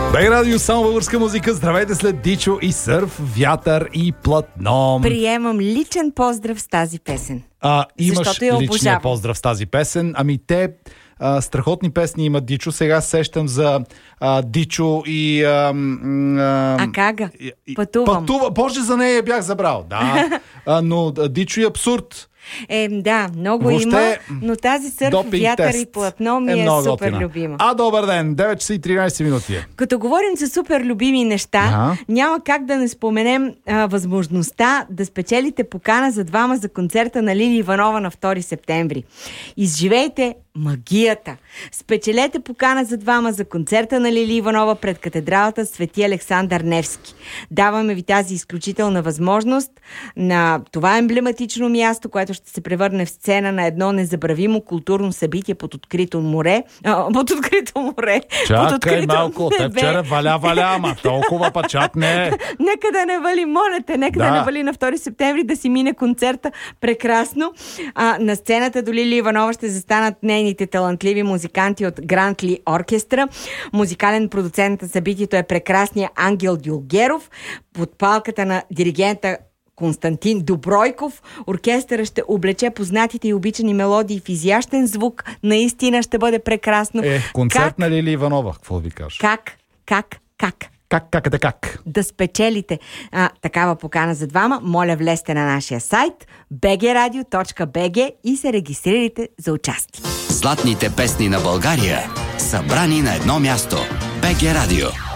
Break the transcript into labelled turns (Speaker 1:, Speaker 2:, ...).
Speaker 1: Бей радио, само българска музика. Здравейте след Дичо и Сърф, Вятър и Платно.
Speaker 2: Приемам личен поздрав с тази песен.
Speaker 1: Имаш личния поздрав с тази песен. Ами те страхотни песни имат, Дичо. Сега сещам за Дичо и...
Speaker 2: Акага. Пътувам.
Speaker 1: Боже, за нея бях забрал. Да. Но Дичо и Абсурд.
Speaker 2: Да, много въобще, има, но тази Сърф, Вятър и Платно ми е супер любима.
Speaker 1: Добър ден, 9 часа и 13 минути.
Speaker 2: Като говорим за супер любими неща, няма как да не споменем възможността да спечелите покана за двама за концерта на Лили Иванова на 2 септември. Изживейте магията. Спечелете покана за двама за концерта на Лили Иванова пред катедралата Свети Александър Невски. Даваме ви тази изключителна възможност на това емблематично място, което ще се превърне в сцена на едно незабравимо културно събитие под открито море. Под открито море.
Speaker 1: Чакай малко, те вчера валя, ама толкова пачат не.
Speaker 2: Нека да не вали, моля те, нека да не вали на 2 септември, да си мине концерта прекрасно. На сцената до Лили Иванова ще застанат нейните талантливи музиканти от Грантли оркестра. Музикален продуцент на събитието е прекрасният Ангел Дюлгеров. Под палката на диригента Константин Добройков оркестъра ще облече познатите и обичани мелодии в изящен звук. Наистина ще бъде прекрасно.
Speaker 1: Концерт на Лили Иванова, какво ви кажа? Как?
Speaker 2: Да спечелите такава покана за двама, моля влезте на нашия сайт bgradio.bg и се регистрирайте за участие.
Speaker 3: Златните песни на България, събрани на едно място. БГ Радио.